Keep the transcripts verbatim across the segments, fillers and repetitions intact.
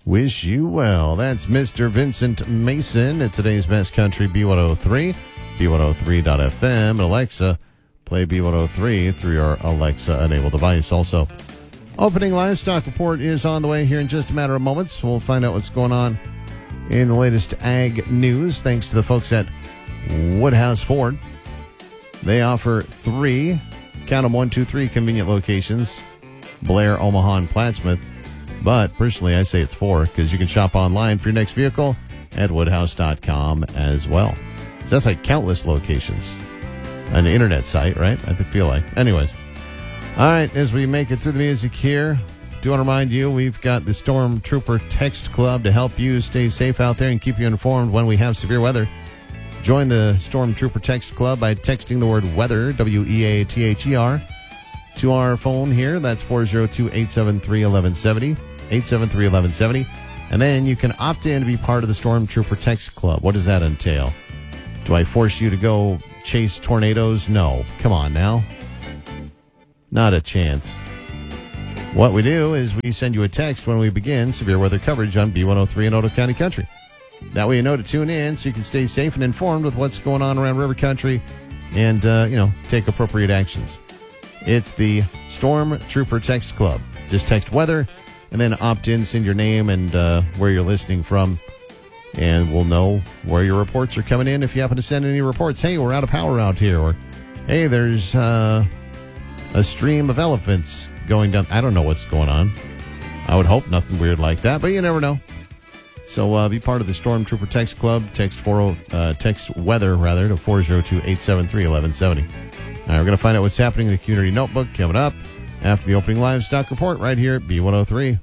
Wish you well. That's Mister Vincent Mason at today's Best Country B one oh three, B one oh three dot F M. And Alexa, play B one oh three through your Alexa-enabled device. Also, opening livestock report is on the way here in just a matter of moments. We'll find out what's going on in the latest ag news, thanks to the folks at Woodhouse Ford. They offer three, count them, one, two, three convenient locations, Blair, Omaha, and Plattsmouth. But personally, I say it's four because you can shop online for your next vehicle at woodhouse dot com as well. So that's like countless locations. An internet site, right? I feel like. Anyways. All right, as we make it through the music here, do want to remind you we've got the Storm Trooper Text Club to help you stay safe out there and keep you informed when we have severe weather. Join the Storm Trooper Text Club by texting the word weather, W E A T H E R, to our phone here. That's four oh two, eight seven three, one one seven zero, eight seven three, one one seven zero. And then you can opt in to be part of the Storm Trooper Text Club. What does that entail? Do I force you to go chase tornadoes? No. Come on now. Not a chance. What we do is we send you a text when we begin severe weather coverage on B one oh three in Otoe County Country. That way you know to tune in so you can stay safe and informed with what's going on around River Country and, uh, you know, take appropriate actions. It's the Storm Trooper Text Club. Just text weather and then opt in, send your name and uh, where you're listening from, and we'll know where your reports are coming in if you happen to send any reports. Hey, we're out of power out here, or hey, there's uh, a stream of elephants going down. I don't know what's going on. I would hope nothing weird like that, but you never know. So uh, be part of the Storm Trooper Text Club. Text four uh, text weather rather to four oh two, eight seven three, one one seven zero. All right, we're going to find out what's happening in the Community Notebook coming up after the opening livestock report right here at B one oh three.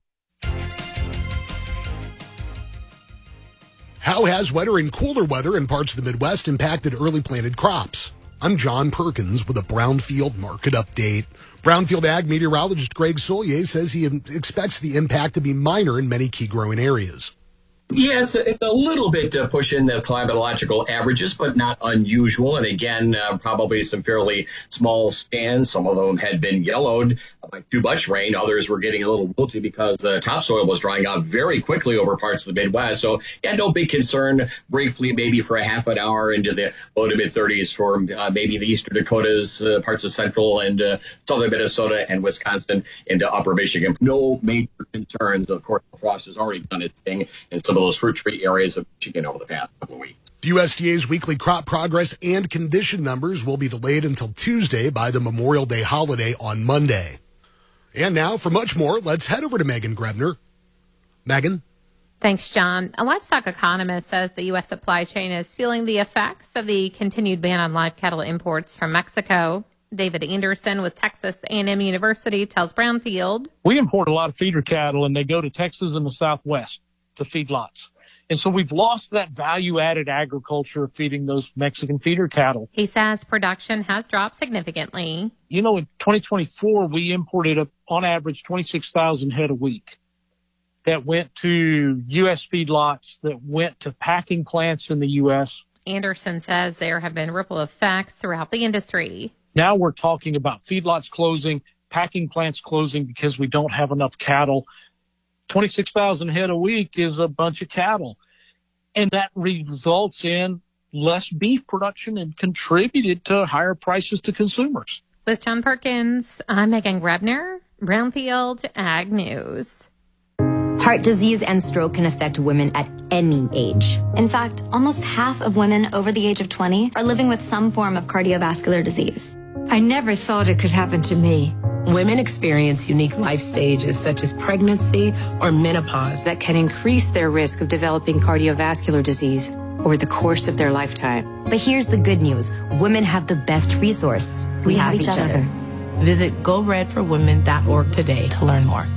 How has wetter and cooler weather in parts of the Midwest impacted early planted crops? I'm John Perkins with a Brownfield market update. Brownfield ag meteorologist Greg Solier says he expects the impact to be minor in many key growing areas. Yeah, it's a, it's a little bit to push in the climatological averages, but not unusual. And again, uh, probably some fairly small stands. Some of them had been yellowed by too much rain. Others were getting a little wilty because the uh, topsoil was drying out very quickly over parts of the Midwest. So, yeah, no big concern. Briefly, maybe for a half an hour into the low to mid thirties for uh, maybe the eastern Dakotas, uh, parts of central and uh, southern Minnesota and Wisconsin into upper Michigan. No major concerns. Of course, the frost has already done its thing in some of those fruit tree areas of Michigan over the past couple of weeks. U S D A's weekly crop progress and condition numbers will be delayed until Tuesday by the Memorial Day holiday on Monday. And now, for much more, let's head over to Megan Grebner. Megan? Thanks, John. A livestock economist says the U S supply chain is feeling the effects of the continued ban on live cattle imports from Mexico. David Anderson with Texas A and M University tells Brownfield. We import a lot of feeder cattle, and they go to Texas and the Southwest to feedlots. And so we've lost that value-added agriculture of feeding those Mexican feeder cattle. He says production has dropped significantly. You know, in twenty twenty-four, we imported, a, on average, twenty-six thousand head a week that went to U S feedlots, that went to packing plants in the U S. Anderson says there have been ripple effects throughout the industry. Now we're talking about feedlots closing, packing plants closing because we don't have enough cattle. twenty-six thousand head a week is a bunch of cattle. And that results in less beef production and contributed to higher prices to consumers. With John Perkins, I'm Megan Grebner, Brownfield Ag News. Heart disease and stroke can affect women at any age. In fact, almost half of women over the age of twenty are living with some form of cardiovascular disease. I never thought it could happen to me. Women experience unique life stages such as pregnancy or menopause that can increase their risk of developing cardiovascular disease over the course of their lifetime. But here's the good news. Women have the best resource. We, we have, have each other. other. Visit go red for women dot org today to learn more.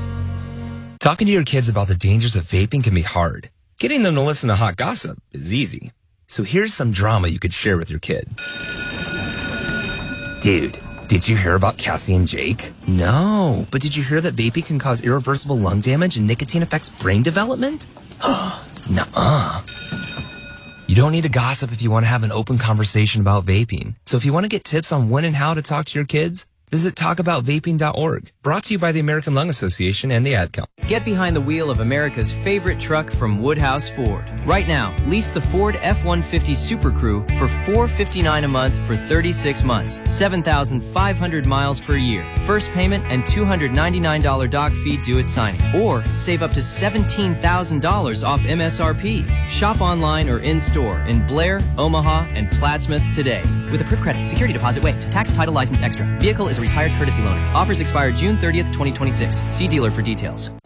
Talking to your kids about the dangers of vaping can be hard. Getting them to listen to hot gossip is easy. So here's some drama you could share with your kid. Dude, did you hear about Cassie and Jake? No, but did you hear that vaping can cause irreversible lung damage and nicotine affects brain development? Nuh-uh. You don't need to gossip if you want to have an open conversation about vaping. So if you want to get tips on when and how to talk to your kids, visit talk about vaping dot org. Brought to you by the American Lung Association and the Ad Council. Get behind the wheel of America's favorite truck from Woodhouse Ford. Right now, lease the Ford F one fifty Super Crew for four hundred fifty-nine dollars a month for thirty-six months, seven thousand five hundred miles per year. First payment and two hundred ninety-nine dollars doc fee due at signing. Or save up to seventeen thousand dollars off M S R P. Shop online or in-store in Blair, Omaha, and Plattsmouth today. With approved credit, security deposit waived, tax, title, license extra. Vehicle is a retired courtesy loaner. Offers expire June thirtieth, twenty twenty-six. See dealer for details.